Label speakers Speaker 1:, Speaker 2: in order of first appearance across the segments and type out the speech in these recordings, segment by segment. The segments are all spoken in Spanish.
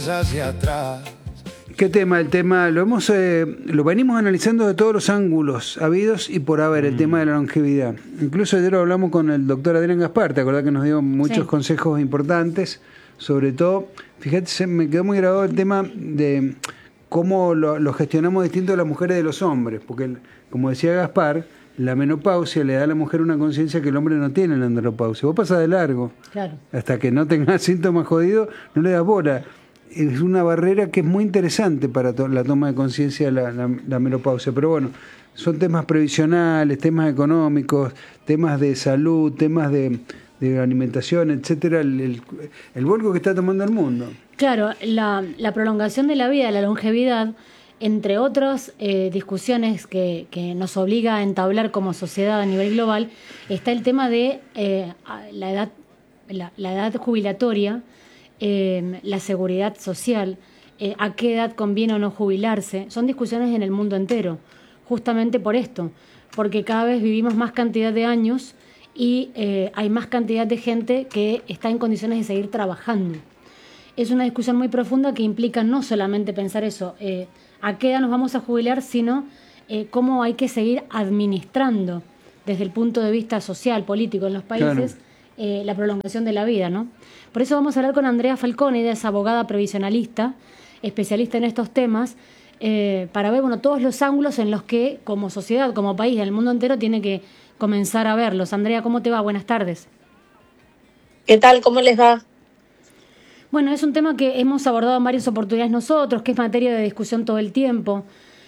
Speaker 1: hacia atrás.
Speaker 2: ¿Qué tema? El tema lo venimos analizando de todos los ángulos habidos y por haber, el tema de la longevidad. Incluso ayer lo hablamos con el doctor Adrián Gaspar, ¿te acordás que nos dio muchos consejos importantes? Sobre todo, fíjate, me quedó muy grabado el tema de cómo lo gestionamos distinto las mujeres de los hombres, porque como decía Gaspar, la menopausia le da a la mujer una conciencia que el hombre no tiene en la andropausia. Vos pasás de largo, claro, hasta que no tengas síntomas jodidos, no le das bola. Es una barrera que es muy interesante para la toma de conciencia de la menopausia. Pero bueno, son temas previsionales, temas económicos, temas de salud, temas de alimentación, etcétera, el vuelco que está tomando el mundo.
Speaker 3: Claro, la prolongación de la vida, la longevidad, entre otras discusiones que nos obliga a entablar como sociedad a nivel global, está el tema de la edad jubilatoria, la seguridad social, a qué edad conviene o no jubilarse. Son discusiones en el mundo entero, justamente por esto, porque cada vez vivimos más cantidad de años y hay más cantidad de gente que está en condiciones de seguir trabajando. Es una discusión muy profunda que implica no solamente pensar eso, a qué edad nos vamos a jubilar, sino cómo hay que seguir administrando desde el punto de vista social, político en los países, claro, la prolongación de la vida, ¿no? Por eso vamos a hablar con Andrea Falcone, ella es abogada previsionalista, especialista en estos temas, para ver todos los ángulos en los que como sociedad, como país, el mundo entero tiene que comenzar a verlos. Andrea, ¿cómo te va? Buenas tardes.
Speaker 4: ¿Qué tal? ¿Cómo les va?
Speaker 3: Bueno, es un tema que hemos abordado en varias oportunidades nosotros, que es materia de discusión todo el tiempo.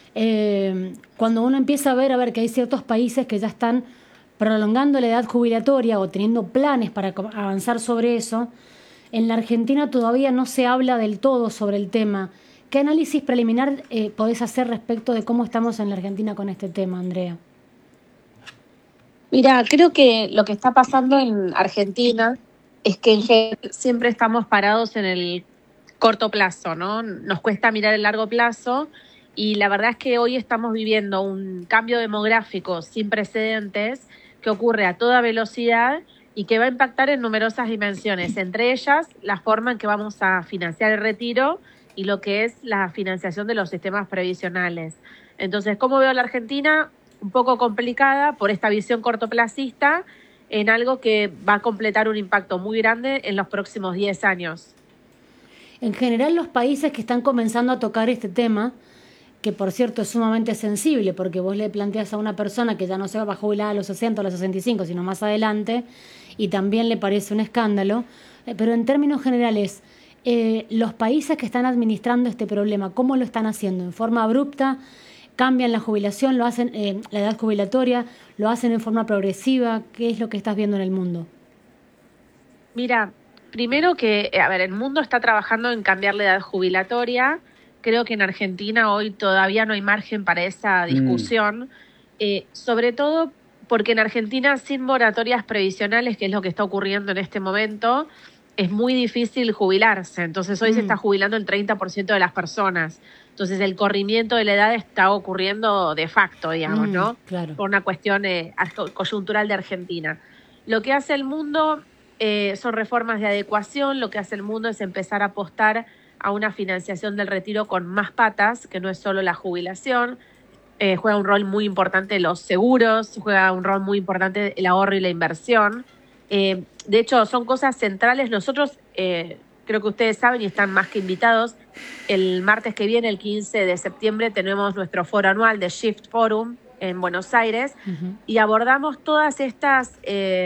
Speaker 3: Cuando uno empieza a ver que hay ciertos países que ya están prolongando la edad jubilatoria o teniendo planes para avanzar sobre eso, en la Argentina todavía no se habla del todo sobre el tema. ¿Qué análisis preliminar podés hacer respecto de cómo estamos en la Argentina con este tema, Andrea?
Speaker 4: Mira, creo que lo que está pasando en Argentina es que en general siempre estamos parados en el corto plazo, ¿no? Nos cuesta mirar el largo plazo y la verdad es que hoy estamos viviendo un cambio demográfico sin precedentes que ocurre a toda velocidad y que va a impactar en numerosas dimensiones, entre ellas la forma en que vamos a financiar el retiro y lo que es la financiación de los sistemas previsionales. Entonces, ¿cómo veo a la Argentina? Un poco complicada por esta visión cortoplacista en algo que va a completar un impacto muy grande en los próximos 10 años.
Speaker 3: En general, los países que están comenzando a tocar este tema, que por cierto es sumamente sensible, porque vos le planteas a una persona que ya no se va a jubilar a los 60 o a los 65, sino más adelante, y también le parece un escándalo, pero en términos generales, los países que están administrando este problema, ¿cómo lo están haciendo? ¿En forma abrupta? ¿Cambian la jubilación? ¿Lo hacen la edad jubilatoria? ¿Lo hacen en forma progresiva? ¿Qué es lo que estás viendo en el mundo?
Speaker 4: Mira, primero que, el mundo está trabajando en cambiar la edad jubilatoria. Creo que en Argentina hoy todavía no hay margen para esa discusión, sobre todo porque en Argentina sin moratorias previsionales, que es lo que está ocurriendo en este momento, es muy difícil jubilarse. Entonces hoy se está jubilando el 30% de las personas. Entonces el corrimiento de la edad está ocurriendo de facto, digamos, ¿no?
Speaker 3: Claro.
Speaker 4: Por una cuestión coyuntural de Argentina. Lo que hace el mundo son reformas de adecuación, lo que hace el mundo es empezar a apostar a una financiación del retiro con más patas, que no es solo la jubilación. Juega un rol muy importante los seguros, juega un rol muy importante el ahorro y la inversión. De hecho, son cosas centrales. Nosotros, creo que ustedes saben y están más que invitados, el martes que viene, el 15 de septiembre, tenemos nuestro foro anual de Shift Forum en Buenos Aires y abordamos todos estos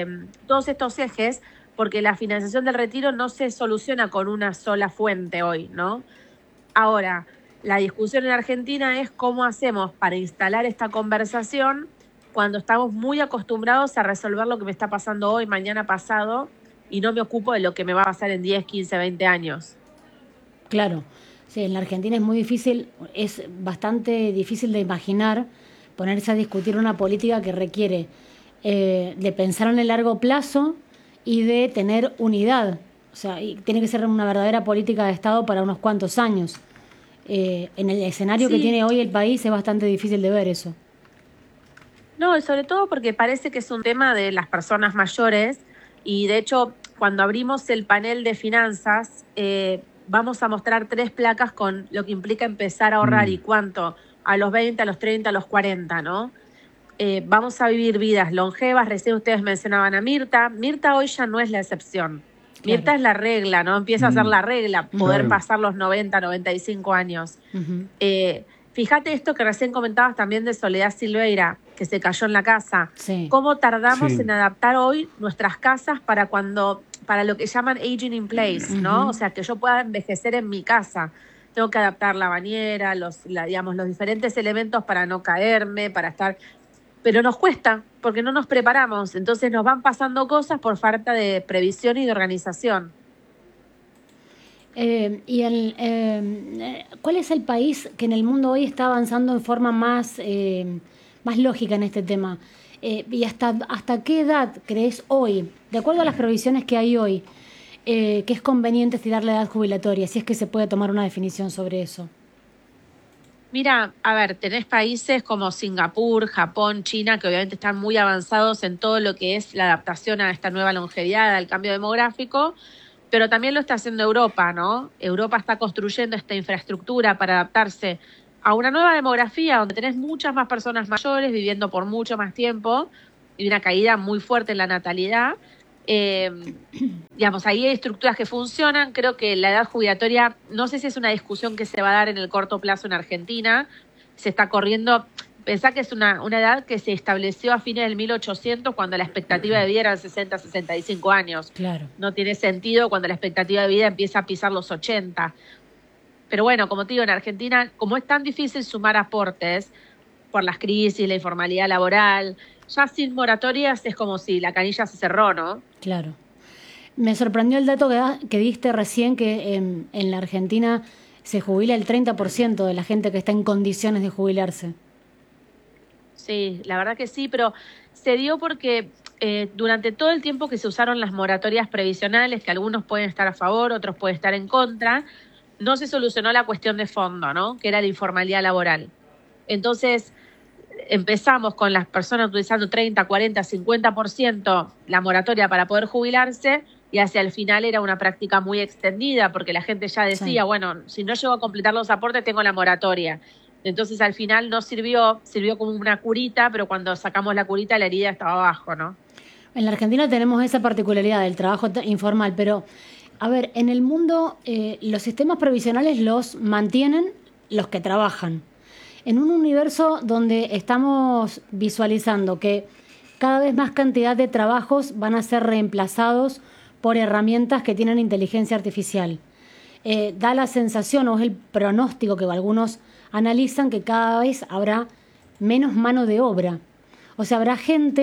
Speaker 4: ejes, porque la financiación del retiro no se soluciona con una sola fuente hoy, ¿no? Ahora, la discusión en Argentina es cómo hacemos para instalar esta conversación cuando estamos muy acostumbrados a resolver lo que me está pasando hoy, mañana, pasado, y no me ocupo de lo que me va a pasar en 10, 15, 20 años.
Speaker 3: Claro, sí, en la Argentina es muy difícil, es bastante difícil de imaginar ponerse a discutir una política que requiere de pensar en el largo plazo y de tener unidad. O sea, y tiene que ser una verdadera política de Estado para unos cuantos años. En el escenario que tiene hoy el país es bastante difícil de ver eso.
Speaker 4: No, y sobre todo porque parece que es un tema de las personas mayores y de hecho cuando abrimos el panel de finanzas vamos a mostrar 3 placas con lo que implica empezar a ahorrar y cuánto, a los 20, a los 30, a los 40, ¿no? Vamos a vivir vidas longevas. Recién ustedes mencionaban a Mirta. Mirta hoy ya no es la excepción. Claro. Mirta es la regla, ¿no? Empieza a ser la regla, poder pasar los 90, 95 años. Fíjate esto que recién comentabas también de Soledad Silveira, que se cayó en la casa. Sí. ¿Cómo tardamos en adaptar hoy nuestras casas para lo que llaman aging in place, ¿no? O sea, que yo pueda envejecer en mi casa. Tengo que adaptar la bañera, los diferentes elementos para no caerme, para estar... Pero nos cuesta, porque no nos preparamos. Entonces nos van pasando cosas por falta de previsión y de organización.
Speaker 3: ¿Cuál es el país que en el mundo hoy está avanzando de forma más lógica en este tema? ¿Y hasta qué edad crees hoy, de acuerdo a las previsiones que hay hoy, que es conveniente estirar la edad jubilatoria, si es que se puede tomar una definición sobre eso?
Speaker 4: Mira, a ver, tenés países como Singapur, Japón, China, que obviamente están muy avanzados en todo lo que es la adaptación a esta nueva longevidad, al cambio demográfico, pero también lo está haciendo Europa, ¿no? Europa está construyendo esta infraestructura para adaptarse a una nueva demografía donde tenés muchas más personas mayores viviendo por mucho más tiempo y una caída muy fuerte en la natalidad. Digamos, ahí hay estructuras que funcionan. Creo que la edad jubilatoria, no sé si es una discusión que se va a dar en el corto plazo en Argentina. Se está corriendo, pensá que es una edad que se estableció a fines del 1800 cuando la expectativa de vida era de 60, 65 años. Claro. No tiene sentido cuando la expectativa de vida empieza a pisar los 80. Pero bueno, como te digo, en Argentina, como es tan difícil sumar aportes por las crisis, la informalidad laboral, ya sin moratorias es como si la canilla se cerró, ¿no?
Speaker 3: Claro. Me sorprendió el dato que diste recién, que en la Argentina se jubila el 30% de la gente que está en condiciones de jubilarse.
Speaker 4: Sí, la verdad que sí, pero se dio porque durante todo el tiempo que se usaron las moratorias previsionales, que algunos pueden estar a favor, otros pueden estar en contra, no se solucionó la cuestión de fondo, ¿no? Que era la informalidad laboral. Entonces, empezamos con las personas utilizando 30, 40, 50% la moratoria para poder jubilarse y hacia el final era una práctica muy extendida porque la gente ya decía, bueno, si no llego a completar los aportes tengo la moratoria. Entonces al final no sirvió como una curita, pero cuando sacamos la curita la herida estaba abajo, ¿no?
Speaker 3: En la Argentina tenemos esa particularidad del trabajo informal, pero a ver, en el mundo los sistemas previsionales los mantienen los que trabajan. En un universo donde estamos visualizando que cada vez más cantidad de trabajos van a ser reemplazados por herramientas que tienen inteligencia artificial. Da la sensación, o es el pronóstico que algunos analizan, que cada vez habrá menos mano de obra. O sea, habrá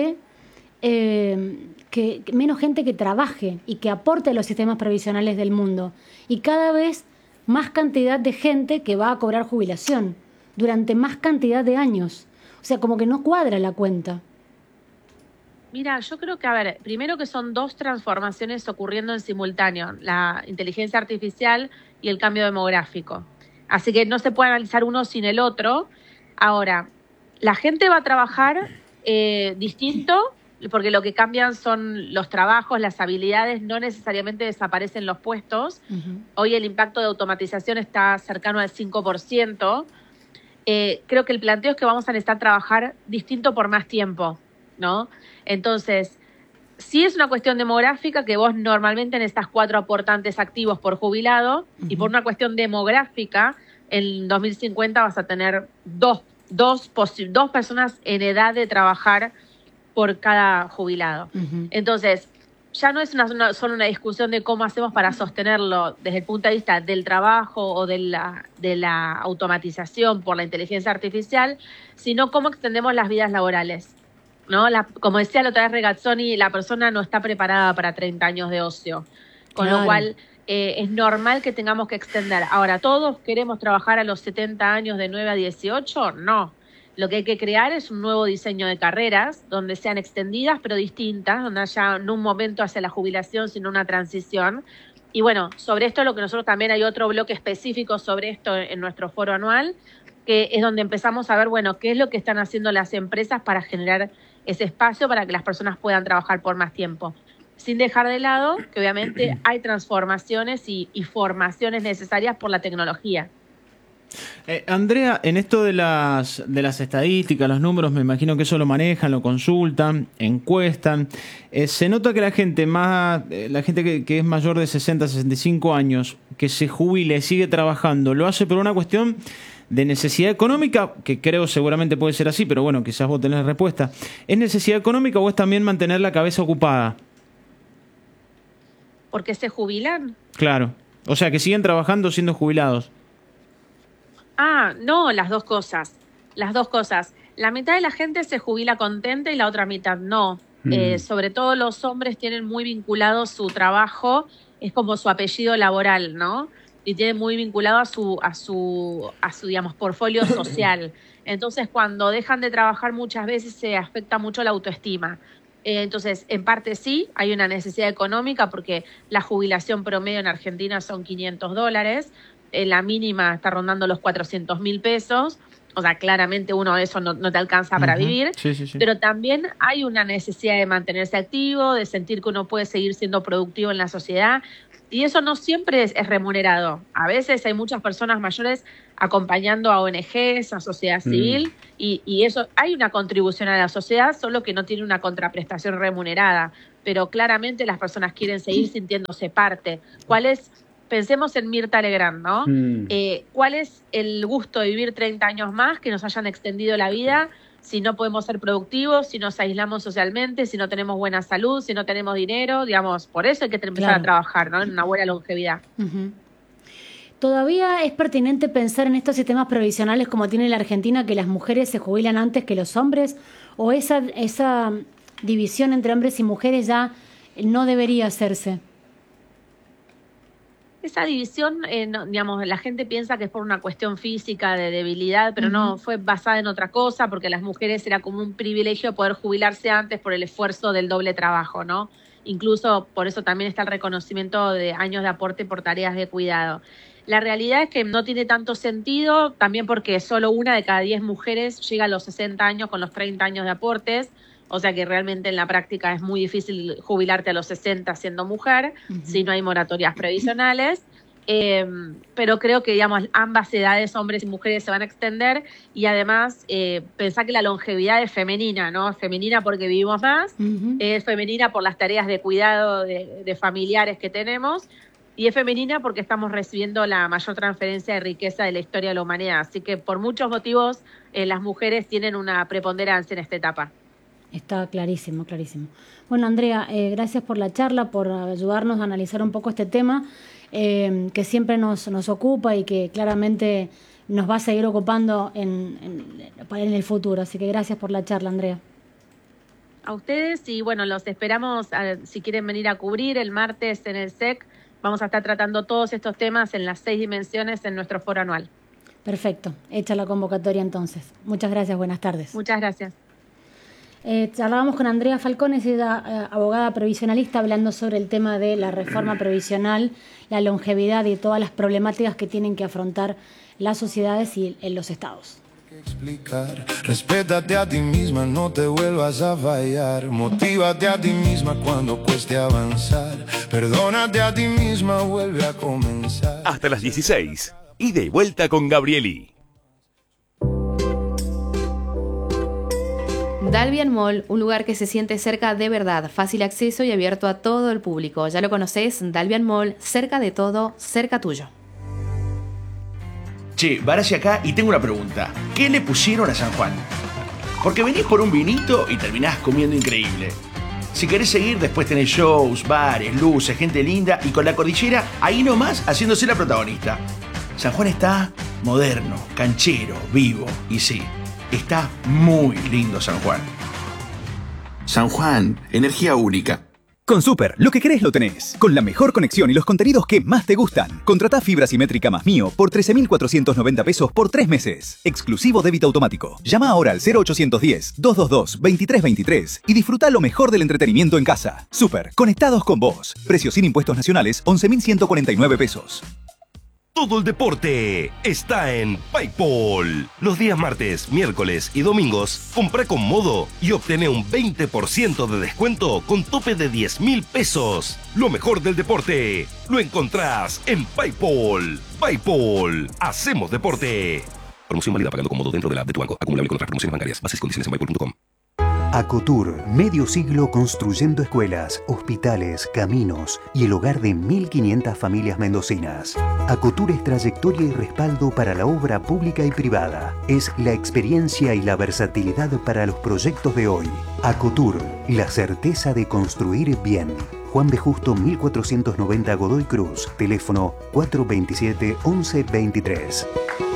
Speaker 3: menos gente que trabaje y que aporte a los sistemas previsionales del mundo. Y cada vez más cantidad de gente que va a cobrar jubilación durante más cantidad de años. O sea, como que no cuadra la cuenta.
Speaker 4: Mira, yo creo que, a ver, primero que son 2 transformaciones ocurriendo en simultáneo, la inteligencia artificial y el cambio demográfico. Así que no se puede analizar uno sin el otro. Ahora, la gente va a trabajar distinto, porque lo que cambian son los trabajos, las habilidades, no necesariamente desaparecen los puestos. Hoy el impacto de automatización está cercano al 5%. Creo que el planteo es que vamos a necesitar trabajar distinto por más tiempo, ¿no? Entonces, sí es una cuestión demográfica que vos normalmente necesitas 4 aportantes activos por jubilado y por una cuestión demográfica, en 2050 vas a tener dos personas en edad de trabajar por cada jubilado. Entonces, ya no es solo una discusión de cómo hacemos para sostenerlo desde el punto de vista del trabajo o de la automatización por la inteligencia artificial, sino cómo extendemos las vidas laborales, ¿no? Como decía la otra vez Regazzoni, la persona no está preparada para 30 años de ocio, con lo cual es normal que tengamos que extender. Ahora, ¿todos queremos trabajar a los 70 años de 9 a 18? No. Lo que hay que crear es un nuevo diseño de carreras donde sean extendidas pero distintas, donde haya no un momento hacia la jubilación, sino una transición. Y bueno, sobre esto lo que nosotros también hay otro bloque específico sobre esto en nuestro foro anual, que es donde empezamos a ver, bueno, qué es lo que están haciendo las empresas para generar ese espacio para que las personas puedan trabajar por más tiempo. sin dejar de lado que obviamente hay transformaciones y formaciones necesarias por la tecnología.
Speaker 1: Andrea, en esto de las estadísticas, los números, me imagino que eso lo manejan, lo consultan, encuestan. Se nota que la gente que es mayor de 60, 65 años, que se jubile y sigue trabajando, lo hace por una cuestión de necesidad económica, que creo seguramente puede ser así, pero bueno, quizás vos tenés respuesta. ¿Es necesidad económica o es también mantener la cabeza ocupada?
Speaker 4: ¿Porque se jubilan?
Speaker 1: Claro. O sea, que siguen trabajando siendo jubilados.
Speaker 4: No, las dos cosas. La mitad de la gente se jubila contenta y la otra mitad no. Sobre todo los hombres tienen muy vinculado su trabajo, es como su apellido laboral, ¿no? Y tienen muy vinculado a su digamos, portfolio social. Entonces, cuando dejan de trabajar muchas veces se afecta mucho la autoestima. Entonces, en parte sí, hay una necesidad económica porque la jubilación promedio en Argentina son $500, la mínima está rondando los 400.000 pesos, o sea, claramente uno de eso no te alcanza para vivir,
Speaker 1: sí.
Speaker 4: Pero también hay una necesidad de mantenerse activo, de sentir que uno puede seguir siendo productivo en la sociedad, y eso no siempre es remunerado. A veces hay muchas personas mayores acompañando a ONGs, a sociedad civil, y eso hay una contribución a la sociedad, solo que no tiene una contraprestación remunerada, pero claramente las personas quieren seguir sintiéndose parte. Pensemos en Mirta Legrand, ¿no? ¿Cuál es el gusto de vivir 30 años más, que nos hayan extendido la vida, si no podemos ser productivos, si nos aislamos socialmente, si no tenemos buena salud, si no tenemos dinero? Digamos, por eso hay que empezar a trabajar, ¿no? En una buena longevidad.
Speaker 3: ¿Todavía es pertinente pensar en estos sistemas previsionales como tiene la Argentina, que las mujeres se jubilan antes que los hombres? ¿O esa división entre hombres y mujeres ya no debería hacerse?
Speaker 4: Esa división, digamos, la gente piensa que es por una cuestión física de debilidad, pero no, fue basada en otra cosa, porque las mujeres era como un privilegio poder jubilarse antes por el esfuerzo del doble trabajo, ¿no? Incluso por eso también está el reconocimiento de años de aporte por tareas de cuidado. La realidad es que no tiene tanto sentido, también porque solo 1 de cada 10 mujeres llega a los 60 años con los 30 años de aportes, o sea que realmente en la práctica es muy difícil jubilarte a los 60 siendo mujer, si no hay moratorias previsionales, pero creo que, digamos, ambas edades, hombres y mujeres, se van a extender, y además pensá que la longevidad es femenina, ¿no? Es femenina porque vivimos más, es femenina por las tareas de cuidado de familiares que tenemos, y es femenina porque estamos recibiendo la mayor transferencia de riqueza de la historia de la humanidad. Así que por muchos motivos las mujeres tienen una preponderancia en esta etapa.
Speaker 3: Está clarísimo, clarísimo. Bueno, Andrea, gracias por la charla, por ayudarnos a analizar un poco este tema que siempre nos ocupa y que claramente nos va a seguir ocupando en el futuro. Así que gracias por la charla, Andrea.
Speaker 4: A ustedes, y bueno, los esperamos si quieren venir a cubrir el martes en el SEC. Vamos a estar tratando todos estos temas en las 6 dimensiones en nuestro foro anual.
Speaker 3: Perfecto, hecha la convocatoria entonces. Muchas gracias, buenas tardes.
Speaker 4: Muchas gracias.
Speaker 3: Charlábamos con Andrea Falcones, ella abogada previsionalista, hablando sobre el tema de la reforma previsional, la longevidad y todas las problemáticas que tienen que afrontar las sociedades y los estados.
Speaker 5: Explicar, respétate a ti misma, no te vuelvas a fallar. Motívate a ti misma cuando cueste avanzar. Perdónate a ti misma, vuelve a comenzar.
Speaker 6: Hasta las 16, ida y vuelta con Gabrieli.
Speaker 7: Dalvian Mall, un lugar que se siente cerca de verdad, fácil acceso y abierto a todo el público. Ya lo conocés, Dalvian Mall, cerca de todo, cerca tuyo.
Speaker 8: Che, van hacia acá y tengo una pregunta. ¿Qué le pusieron a San Juan? Porque venís por un vinito y terminás comiendo increíble. Si querés seguir, después tenés shows, bares, luces, gente linda y con la cordillera ahí nomás haciéndose la protagonista. San Juan está moderno, canchero, vivo y sí, está muy lindo San Juan.
Speaker 9: San Juan, energía única.
Speaker 10: Con Super, lo que querés lo tenés. Con la mejor conexión y los contenidos que más te gustan. Contratá fibra simétrica más Mío por 13.490 pesos por 3 meses. Exclusivo débito automático. Llama ahora al 0810-222-2323 y disfruta lo mejor del entretenimiento en casa. Super, conectados con vos. Precio sin impuestos nacionales, 11.149 pesos.
Speaker 11: Todo el deporte está en PayPal. Los días martes, miércoles y domingos, compra con Modo y obtené un 20% de descuento con tope de 10.000 pesos. Lo mejor del deporte lo encontrás en PayPal. PayPal, hacemos deporte. Promoción válida pagando con Modo dentro de la app de tu banco. Acumulable con otras promociones bancarias. Bases y condiciones en paypal.com.
Speaker 12: Acotur, medio siglo construyendo escuelas, hospitales, caminos y el hogar de 1.500 familias mendocinas. Acotur es trayectoria y respaldo para la obra pública y privada. Es la experiencia y la versatilidad para los proyectos de hoy. Acotur, la certeza de construir bien. Juan de Justo 1490 Godoy Cruz, teléfono 427-1123.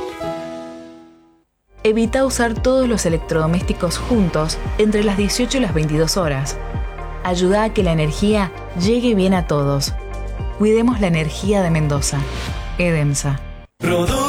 Speaker 13: Evita usar todos los electrodomésticos juntos entre las 18 y las 22 horas. Ayuda a que la energía llegue bien a todos. Cuidemos la energía de Mendoza. EDEMSA.